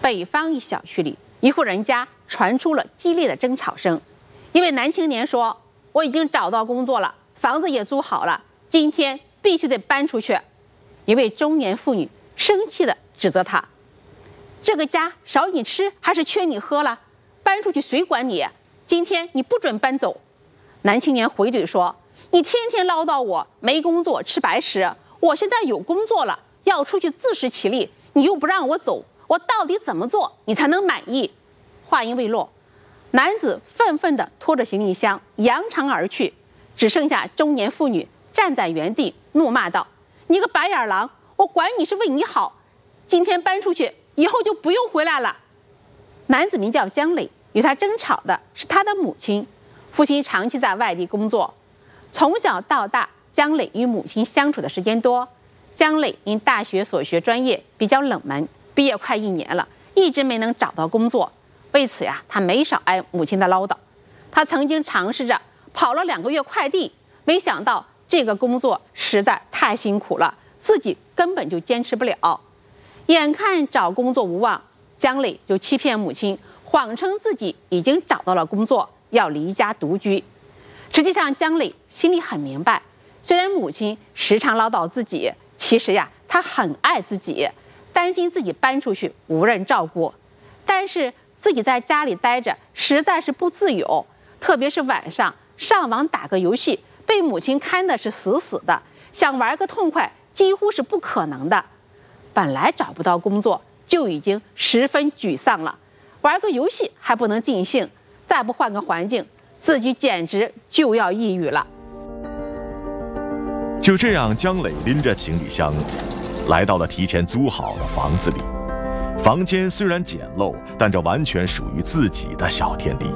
北方一小区里，一户人家传出了激烈的争吵声。一位男青年说：“我已经找到工作了，房子也租好了，今天必须得搬出去。”一位中年妇女生气地指责他：“这个家少你吃还是缺你喝了？搬出去谁管你？今天你不准搬走。”男青年回怼说：“你天天唠叨我没工作吃白食，我现在有工作了，要出去自食其力，你又不让我走，我到底怎么做你才能满意？”话音未落，男子愤愤地拖着行李箱扬长而去，只剩下中年妇女站在原地怒骂道：“你个白眼狼，我管你是为你好，今天搬出去，以后就不用回来了。”男子名叫江磊，与他争吵的是他的母亲。父亲长期在外地工作，从小到大，江磊与母亲相处的时间多。江磊因大学所学专业比较冷门，毕业快1年了，一直没能找到工作。为此呀，他没少挨母亲的唠叨。他曾经尝试着跑了2个月快递，没想到这个工作实在太辛苦了，自己根本就坚持不了。眼看找工作无望，江磊就欺骗母亲，谎称自己已经找到了工作，要离家独居。实际上，江磊心里很明白，虽然母亲时常唠叨自己，其实呀，他很爱自己，担心自己搬出去无人照顾。但是自己在家里待着实在是不自由，特别是晚上上网打个游戏，被母亲看的是死死的，想玩个痛快几乎是不可能的。本来找不到工作就已经十分沮丧了，玩个游戏还不能尽兴，再不换个环境，自己简直就要抑郁了。 就这样，江磊拎着行李箱来到了提前租好的房子里。房间虽然简陋，但这完全属于自己的小天地。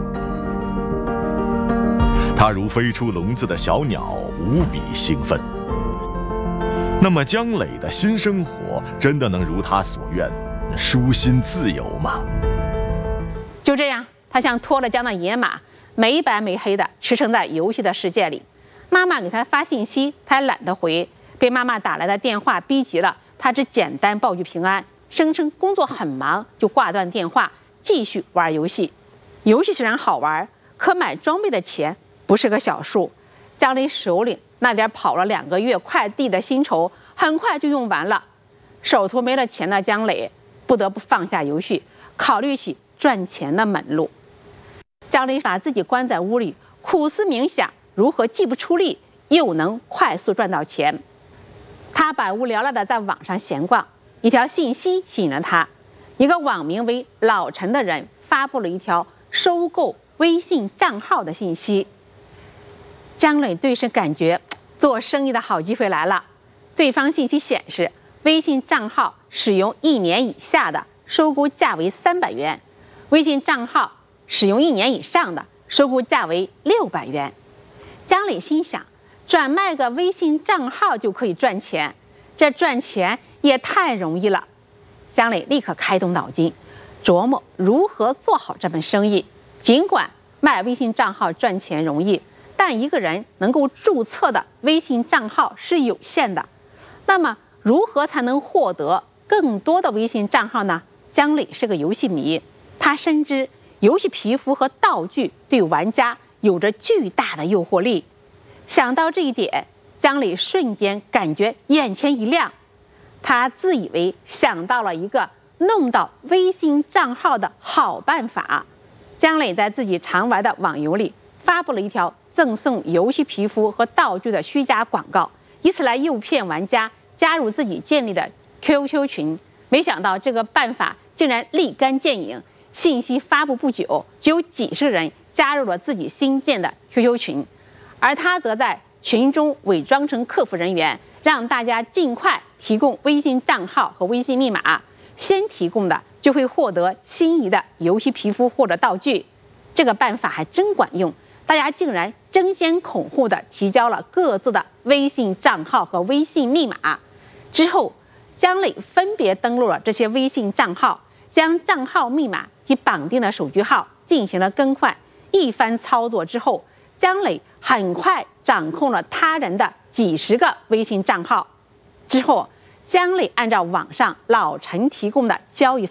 他如飞出笼子的小鸟，无比兴奋。那么江磊的新生活真的能如他所愿，舒心自由吗？ 就这样，他像脱了缰的野马，没白没黑的驰骋在游戏的世界里。妈妈给他发信息，他懒得回，被妈妈打来的电话逼急了，他只简单报句平安，声称工作很忙，就挂断电话，继续玩游戏。游戏虽然好玩，可买装备的钱不是个小数。江磊手里那点跑了2个月快递的薪酬很快就用完了，手头没了钱的江磊不得不放下游戏，考虑起赚钱的门路。江磊把自己关在屋里，苦思冥想如何既不出力又能快速赚到钱。他百无聊赖地在网上闲逛，一条信息吸引了他。一个网名为老陈的人发布了一条收购微信账号的信息。江磊顿时感觉做生意的好机会来了。对方信息显示，微信账号使用1年以下的收购价为300元，微信账号使用1年以上的收购价为600元。江磊心想，转卖个微信账号就可以赚钱，这赚钱也太容易了。江磊立刻开动脑筋，琢磨如何做好这份生意。尽管卖微信账号赚钱容易，但一个人能够注册的微信账号是有限的。那么如何才能获得更多的微信账号呢？江磊是个游戏迷，他深知游戏皮肤和道具对玩家有着巨大的诱惑力。想到这一点，江磊瞬间感觉眼前一亮，他自以为想到了一个弄到微信账号的好办法。江磊在自己常玩的网游里发布了一条赠送游戏皮肤和道具的虚假广告，以此来诱骗玩家加入自己建立的 QQ 群。没想到这个办法竟然立竿见影，信息发布不久，就有几十人加入了自己新建的 QQ 群，而他则在群中伪装成客服人员，让大家尽快提供微信账号和微信密码，先提供的就会获得心仪的游戏皮肤或者道具。这个办法还真管用，大家竟然争先恐后地提交了各自的微信账号和微信密码。之后，江磊分别登录了这些微信账号，将账号密码及绑定的手机号进行了更换。一番操作之后，江磊很快掌控了他人的几十个微信账号。之后，江磊按照网上老陈提供的交易